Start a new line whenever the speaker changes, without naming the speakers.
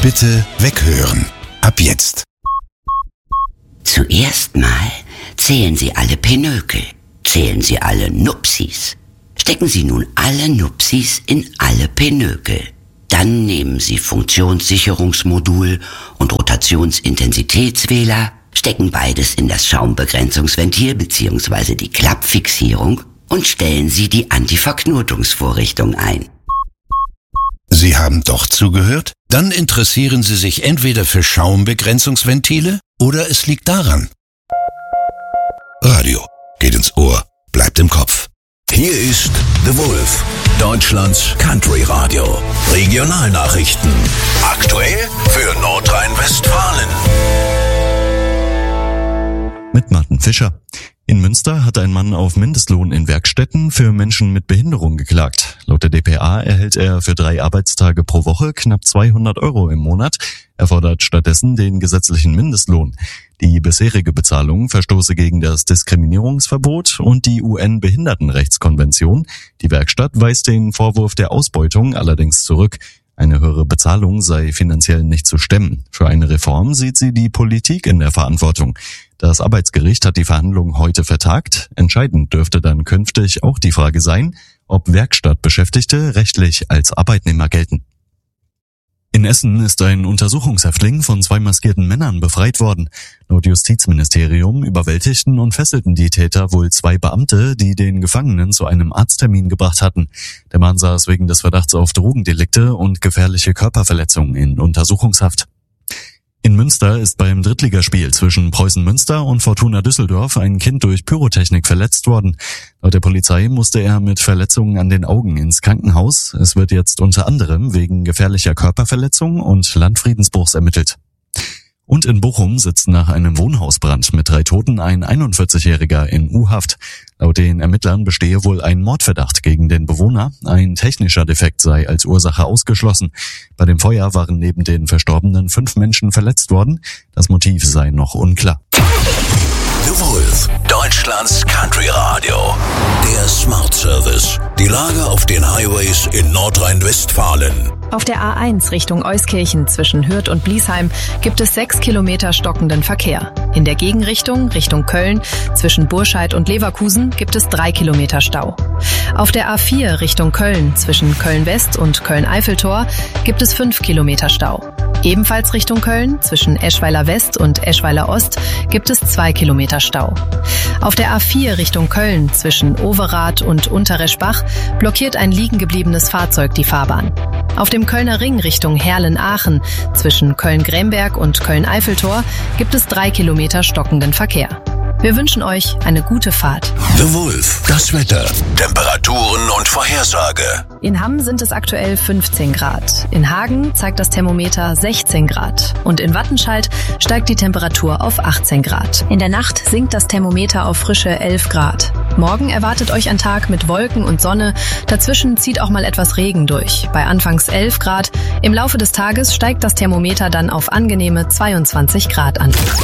Bitte weghören. Ab jetzt.
Zuerst mal zählen Sie alle Pinökel. Zählen Sie alle Nupsis. Stecken Sie nun alle Nupsis in alle Pinökel. Dann nehmen Sie Funktionssicherungsmodul und Rotationsintensitätswähler, stecken beides in das Schaumbegrenzungsventil bzw. die Klappfixierung und stellen Sie die Antiverknotungsvorrichtung ein.
Sie haben doch zugehört? Dann interessieren Sie sich entweder für Schaumbegrenzungsventile oder es liegt daran. Radio geht ins Ohr, bleibt im Kopf.
Hier ist The Wolf, Deutschlands Country-Radio. Regionalnachrichten. Aktuell für Nordrhein-Westfalen.
Mit Martin Fischer. In Münster hat ein Mann auf Mindestlohn in Werkstätten für Menschen mit Behinderung geklagt. Laut der dpa erhält er für 3 Arbeitstage pro Woche knapp 200 € im Monat. Er fordert stattdessen den gesetzlichen Mindestlohn. Die bisherige Bezahlung verstoße gegen das Diskriminierungsverbot und die UN-Behindertenrechtskonvention. Die Werkstatt weist den Vorwurf der Ausbeutung allerdings zurück. Eine höhere Bezahlung sei finanziell nicht zu stemmen. Für eine Reform sieht sie die Politik in der Verantwortung. Das Arbeitsgericht hat die Verhandlungen heute vertagt. Entscheidend dürfte dann künftig auch die Frage sein, ob Werkstattbeschäftigte rechtlich als Arbeitnehmer gelten. In Essen ist ein Untersuchungshäftling von 2 maskierten Männern befreit worden. Laut Justizministerium überwältigten und fesselten die Täter wohl 2 Beamte, die den Gefangenen zu einem Arzttermin gebracht hatten. Der Mann saß wegen des Verdachts auf Drogendelikte und gefährliche Körperverletzung in Untersuchungshaft. In Münster ist beim Drittligaspiel zwischen Preußen Münster und Fortuna Düsseldorf ein Kind durch Pyrotechnik verletzt worden. Laut der Polizei musste er mit Verletzungen an den Augen ins Krankenhaus. Es wird jetzt unter anderem wegen gefährlicher Körperverletzung und Landfriedensbruchs ermittelt. Und in Bochum sitzt nach einem Wohnhausbrand mit 3 Toten ein 41-Jähriger in U-Haft. Laut den Ermittlern bestehe wohl ein Mordverdacht gegen den Bewohner. Ein technischer Defekt sei als Ursache ausgeschlossen. Bei dem Feuer waren neben den Verstorbenen 5 Menschen verletzt worden. Das Motiv sei noch unklar.
The Wolf, Deutschlands Country-Radio. Der Smart Service. Die Lage auf den Highways in Nordrhein-Westfalen.
Auf der A1 Richtung Euskirchen zwischen Hürth und Bliesheim gibt es 6 Kilometer stockenden Verkehr. In der Gegenrichtung Richtung Köln zwischen Burscheid und Leverkusen gibt es 3 Kilometer Stau. Auf der A4 Richtung Köln zwischen Köln-West und Köln-Eiffeltor gibt es 5 Kilometer Stau. Ebenfalls Richtung Köln zwischen Eschweiler West und Eschweiler Ost gibt es 2 Kilometer Stau. Auf der A4 Richtung Köln zwischen Overath und Unterreschbach blockiert ein liegen gebliebenes Fahrzeug die Fahrbahn. Auf dem Kölner Ring Richtung Herlen-Aachen zwischen Köln-Gremberg und Köln-Eiffeltor gibt es 3 Kilometer stockenden Verkehr. Wir wünschen euch eine gute Fahrt.
The Wolf, das Wetter, Temperaturen und Vorhersage.
In Hamm sind es aktuell 15 Grad. In Hagen zeigt das Thermometer 16 Grad. Und in Wattenscheid steigt die Temperatur auf 18 Grad. In der Nacht sinkt das Thermometer auf frische 11 Grad. Morgen erwartet euch ein Tag mit Wolken und Sonne. Dazwischen zieht auch mal etwas Regen durch. Bei anfangs 11 Grad. Im Laufe des Tages steigt das Thermometer dann auf angenehme 22 Grad an.